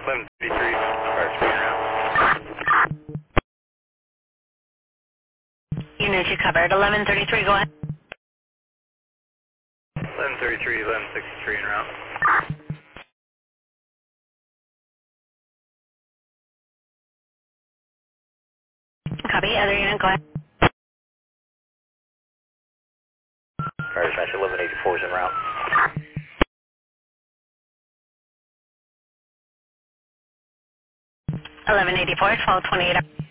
1153, fire screen around. Unit 2 covered. 1133, go ahead. 1133, 1163 en route. Copy. Other unit, go ahead. Fire dispatch 1184 is en route. 1184, 1228.